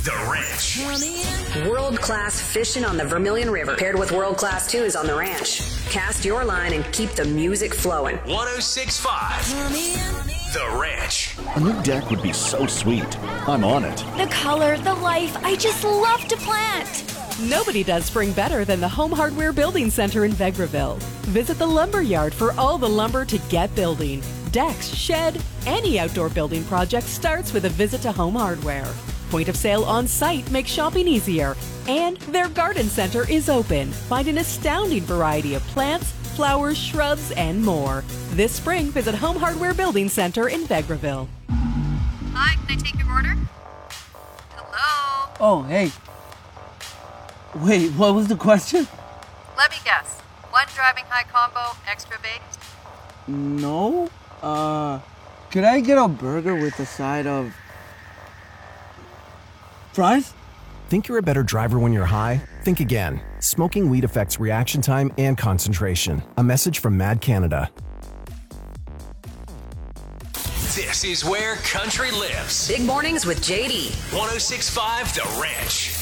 The Ranch. World-class fishing on the Vermilion River, paired with world-class tunes on the ranch. Cast your line and keep the music flowing. 106.5. The Ranch. A new deck would be so sweet. I'm on it. The color, the life, I just love to plant. Nobody does spring better than the Home Hardware Building Center in Vegreville. Visit the lumber yard for all the lumber to get building. Decks, shed, any outdoor building project starts with a visit to Home Hardware. Point of sale on site makes shopping easier. And their garden center is open. Find an astounding variety of plants, flowers, shrubs, and more. This spring, visit Home Hardware Building Center in Vegreville. Hi, can I take your order? Hello? Oh, hey. Wait, what was the question? Let me guess. One driving high combo, extra baked? No. Could I get a burger with a side of fries? Think you're a better driver when you're high? Think again. Smoking weed affects reaction time and concentration. A message from Mad Canada. This is where country lives. Big mornings with JD. 106.5 The Ranch.